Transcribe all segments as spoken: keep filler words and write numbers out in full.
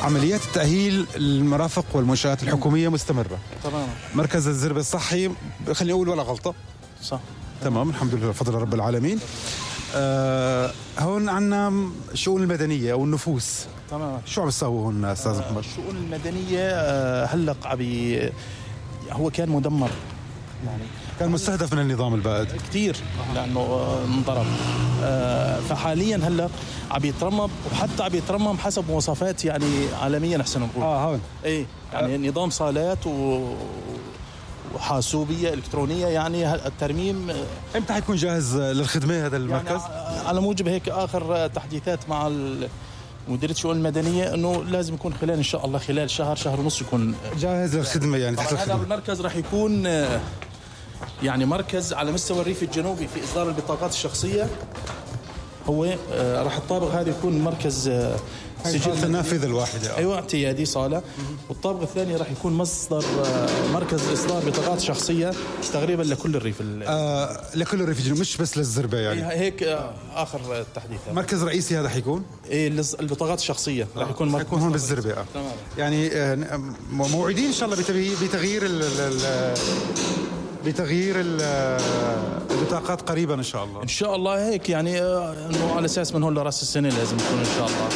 عمليات التأهيل المرافق والمنشآت الحكومية مستمرة. تمام. مركز الزربة الصحي خليني أقول ولا غلطة؟ صح. تمام، الحمد لله بفضل رب العالمين. آه هون عنا الشؤون المدنية والنفوس. تمام. شو عم يساووا هون أستاذ محمد؟ آه الشؤون المدنية آه هلق عبي هو كان مدمر، يعني كان مستهدف من النظام البائد كثير لأنه آه انضرب. آه فحاليا هلا عم يترمم، وحتى عم يترمم حسب مواصفات يعني عالميا احسن نقول. اه هون ايه يعني آه. نظام صالات و وحاسوبيه الكترونيه، يعني الترميم. امتى حيكون جاهز للخدمه هذا المركز؟ يعني على موجب هيك اخر تحديثات مع مديريه الشؤون المدنيه انه لازم يكون خلال ان شاء الله خلال شهر شهر ونص يكون جاهز للخدمه. يعني تحت الخدمه. هذا المركز راح يكون يعني مركز على مستوى الريف الجنوبي في اصدار البطاقات الشخصيه. هو راح الطابق هذا يكون مركز سجل النافذه الواحده. ايوه اعتيادي صاله. والطابق الثاني راح يكون مصدر مركز اصدار بطاقات شخصيه تقريبا لكل الريف آه لكل الريف الجنوبي، مش بس للزربه يعني. هيك اخر التحديثات. مركز رئيسي هذا حيكون ايه البطاقات الشخصيه راح يكون مركز حيكون هون بالزربه. آه. تمام. يعني آه موعدين ان شاء الله بتغيير ال ال بتغيير البطاقات قريبا ان شاء الله. ان شاء الله هيك يعني انه على اساس من هون لراس السنه لازم يكون ان شاء الله.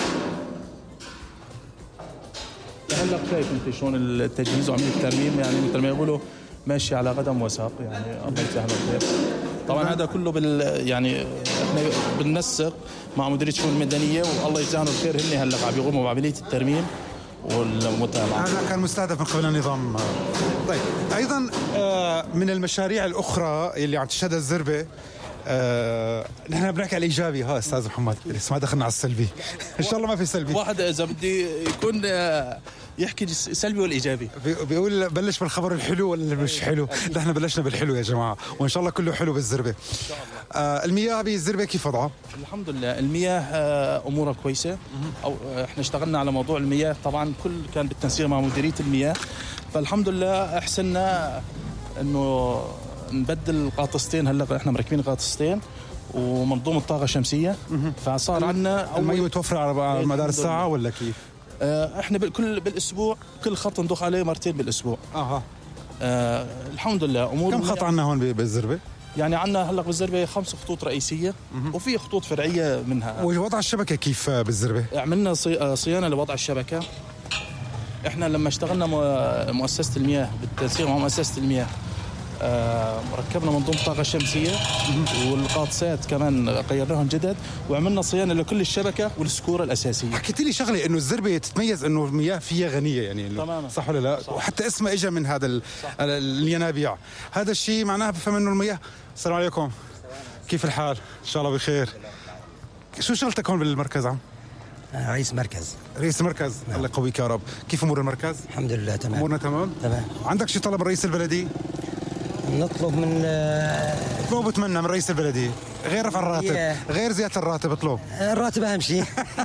هلا شايف انت شلون التجهيز وعمليه الترميم، يعني مثل ما يقولوا ماشي على قدم وساق، يعني الله يسهل الخير. طبعا هذا كله بال يعني احنا بننسق مع مديريه الشؤون المدنيه، والله يجزاهم الخير هن هلا عم يقوموا بعمليه الترميم والمتابعه. هذا كان مستهدف من قبل النظام. طيب ايضا من المشاريع الاخرى اللي عم تشهدها الزربه، آه، نحن بنحكي على الايجابي. ها استاذ محمد لسه ما دخلنا على السلبي. ان شاء الله ما في سلبي. واحد اذا بدي يكون يحكي سلبي والايجابي، بيقول بلش بالخبر الحلو ولا مش حلو؟ نحن بلشنا بالحلو يا جماعه، وان شاء الله كله حلو بالزربه. ان شاء الله. آه المياه بالزربه كيف وضعها؟ الحمد لله المياه آه امورها كويسه. او احنا اشتغلنا على موضوع المياه، طبعا كل كان بالتنسيق مع مديريه المياه، فالحمد لله احسننا انه نبدل قاطستين. هلا احنا مركبين قاطستين ومنظومه طاقه شمسيه، فصار عندنا المي متوفره على مدار الساعه ولا كيف؟ آه احنا كل بالاسبوع كل خط نضخ عليه مرتين بالاسبوع. اها آه الحمد لله امور. كم خط عندنا هون بالزربه؟ يعني عندنا هلا بالزربه خمس خطوط رئيسيه وفي خطوط فرعيه منها. ووضع الشبكه كيف بالزربه؟ عملنا صيانه لوضع الشبكه. احنا لما اشتغلنا مؤسسه المياه بالتنسيق مع مؤسسه المياه، آه ركبنا منظومه طاقه شمسيه والقاطسات كمان غيرناهم جدد، وعملنا صيانه لكل الشبكه والسكوره الاساسيه. حكيت لي شغله انه الزربه تتميز انه المياه فيها غنيه، يعني تماما. صح ولا لا؟ صح. وحتى اسمها اجى من هذا الينابيع. هذا الشيء معناه بفهم انه المياه. السلام عليكم. كيف الحال؟ ان شاء الله بخير. شو شغلتك هون بالمركز عم؟ رئيس مركز. رئيس مركز. نعم. الله يقويك يا رب. كيف امور المركز؟ الحمد لله تمام. امورنا تمام؟ تمام. عندك شيء طلب من رئيس البلديه؟ نطلب من اطلب بتمنى من رئيس البلديه غير رفع الراتب، غير زياده الراتب. اطلب الراتب اهم شيء.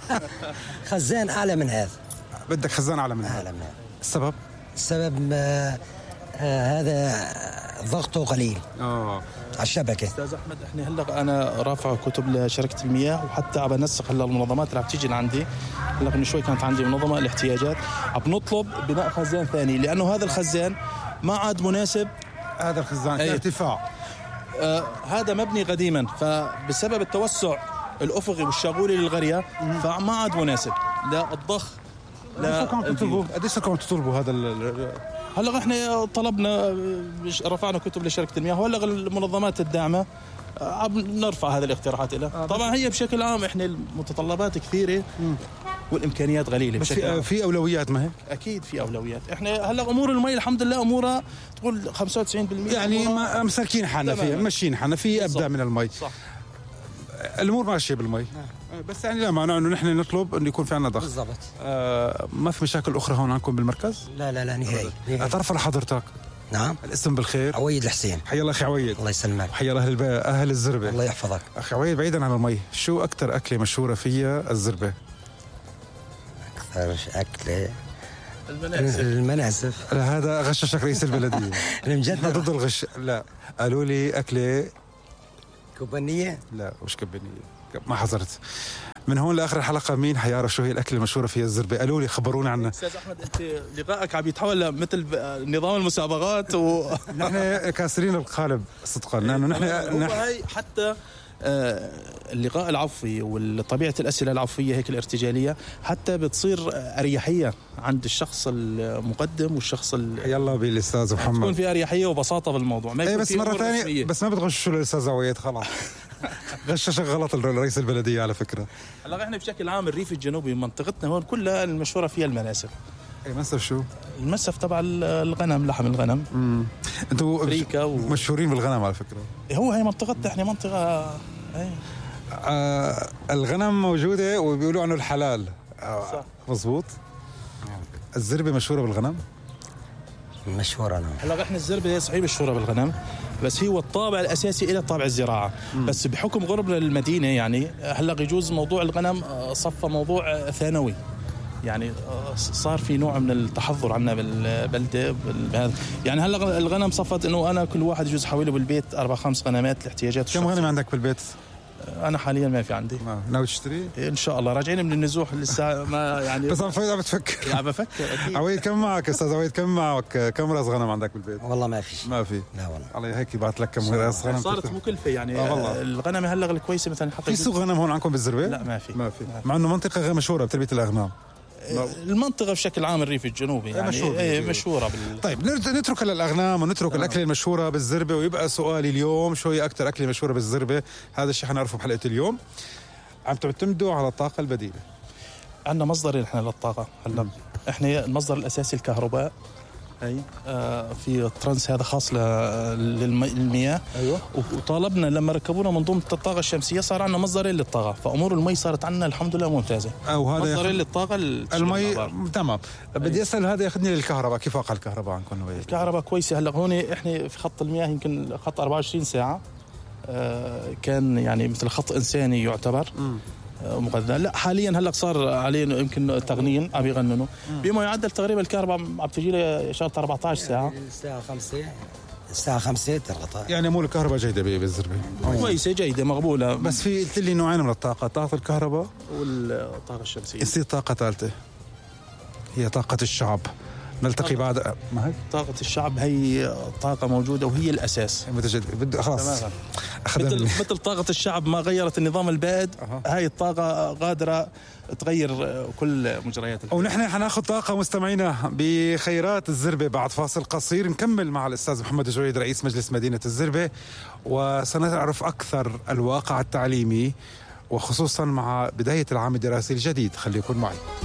خزان اعلى من هذا. بدك خزان اعلى من هذا. اعلى من هذا. السبب؟ السبب آه آه هذا ضغطه قليل اه على الشبكه. استاذ احمد احنا هلا انا رافع كتب لشركه المياه، وحتى عم بنسق هلا المنظمات اللي عم تيجي لعندي. هلا من شوي كانت عندي منظمه الاحتياجات عم نطلب بناء خزان ثاني، لانه هذا الخزان ما عاد مناسب. هذا الخزان أيه. ارتفاع آه هذا مبني قديما، فبسبب التوسع الافقي والشغولي للغريه فما عاد مناسب لا الضخ. لا قديش كنتوا تطلبوا هذا ال... هلا احنا طلبنا رفعنا كتب لشركه المياه، وهلا المنظمات الداعمه عم نرفع هذه الاقتراحات لها. طبعا هي بشكل عام احنا المتطلبات كثيره والامكانيات قليله بشكل عام. في اولويات ما هيك؟ اكيد في اولويات. احنا هلا امور المي الحمد لله امورها تقول خمسة وتسعين بالمئة يعني مسلكين حالنا فيها، ماشيين حالنا في ابدا من المي. صح. الامور ماشيه بالمي. بس يعني لا معناه انه نحن نطلب انه يكون في عندنا ضغط. بالضبط. آه ما في مشاكل اخرى هون عندكم بالمركز؟ لا لا لا نهائي. اتعرف على حضرتك؟ نعم. الاسم بالخير؟ عويد الحسين. حيا الله اخي عويد. الله يسلمك. حيا الله اهل اهل الزربه. الله يحفظك. اخي عويد بعيدا عن المي، شو اكثر اكله مشهوره فيها الزربه؟ اكثر اكله المناسف. المناسف. لا هذا غششك رئيس البلديه. انا مجد ضد الغش. لا قالوا لي اكله كوبانيه. لا مش كوبانيه، ما حضرت. من هون لاخر الحلقه مين حيعرف شو هي الاكله المشهوره فيها الزربه؟ قالوا لي خبرونا عنها. استاذ احمد انت لقائك عم يتحول مثل نظام المسابقات و نحن كاسرين القالب صدقا لانه نحن هي حتى آه اللقاء العفوي وطبيعه الاسئله العفويه هيك الارتجاليه حتى بتصير اريحيه عند الشخص المقدم والشخص يلا بالاستاذ محمد تكون في اريحيه وبساطه بالموضوع. ما ايه بس مره ثانيه بس ما بتغشوا الاستاذ عويد خلاص. غششك غلط الرئيس البلديه على فكره. هلا احنا بشكل عام الريف الجنوبي منطقتنا هون كلها المشهوره فيها المناسف. اي منسف شو؟ المنسف تبع الغنم، لحم الغنم. امم انتوا و... مشهورين بالغنم على فكره. هو هي منطقتنا احنا منطقه ايه آه الغنم موجوده وبيقولوا عنه الحلال. آه صح مزبوط. الزربه مشهوره بالغنم؟ مشهورة نعم. هلا احنا الزربه صحيح مشهوره بالغنم، بس هو الطابع الاساسي الى طابع الزراعه. مم. بس بحكم قربنا للمدينه يعني هلا يجوز موضوع الغنم صفى موضوع ثانوي، يعني صار في نوع من التحضر عنا بالبلده بهذا. يعني هلا الغنم صفت انه انا كل واحد يجوز حوالي بالبيت اربع خمس غنمات لاحتياجات. كم غنم عندك بالبيت؟ انا حاليا ما في عندي. ناوي تشتري؟ ان شاء الله راجعين من النزوح لسه ما يعني بس عم عم بتفكر. عم بفكر اكيد. عويد كم معك استاذ عويد؟ كم معك كم راس غنم عندك بالبيت؟ والله ما في. ما في؟ لا والله. الله هيك يبعث لك كم راس غنم. صارت مكلفه يعني. آه والله. الغنمه هلا الكويسه مثلا حتى في سوق غنم هون عندكم بالزربه؟ لا ما في. ما في مع انه منطقه غير مشهوره بتربيه الاغنام. المنطقة بشكل عام الريف الجنوبي يعني مشهور ايه مشهورة بال... طيب نترك الأغنام ونترك آه. الأكلة المشهورة بالزربة، ويبقى سؤالي اليوم شو هي أكثر أكلة مشهورة بالزربة؟ هذا الشيء حنعرفه بحلقة اليوم. عم تعتمدوا على الطاقة البديلة؟ عندنا مصدرين احنا للطاقة. هلا احنا المصدر الأساسي الكهرباء، اي آه في ترانس هذا خاص للمياه. ايوه. وطالبنا لما ركبونا منظومه الطاقه الشمسيه صار عندنا مصدرين للطاقه، فامور المي صارت عندنا الحمد لله ممتازه. او هذا مصدرين للطاقه المي تمام. بدي اسال هذا ياخذني للكهرباء، كيف واقع الكهرباء عندكم؟ الكهرباء كويسه. هلا هون احنا في خط المياه يمكن خط أربعة وعشرين ساعه آه كان يعني مثل خط انساني يعتبر. م. مغذى. لا حاليا هلا صار عليه يمكن تغنين عم يغننوا بما يعدل تقريبا الكهرباء عم تجي لها شهر أربعة عشر ساعه. يعني الساعه خمسة الساعه خمسة ترقطع. يعني مو الكهرباء جيده بالزربه؟ كويسه جيده مقبوله. بس في قلت لي نوعين من الطاقه، طاقه الكهرباء والطاقه الشمسيه. يصير طاقه ثالثه هي طاقه الشعب. نلتقي بعد. ما هيك طاقة الشعب هي طاقة موجودة وهي الأساس. متجدد بده خلاص. مثل مثل طاقة الشعب ما غيرت النظام البائد. أه. هاي الطاقة قادرة تغير كل مجريات الحياة. ونحن حناخذ طاقة مستمعينا بخيرات الزربة بعد فاصل قصير. نكمل مع الأستاذ محمد جويد رئيس مجلس مدينة الزربة، وسنعرف أكثر الواقع التعليمي وخصوصا مع بداية العام الدراسي الجديد. خليكن معي.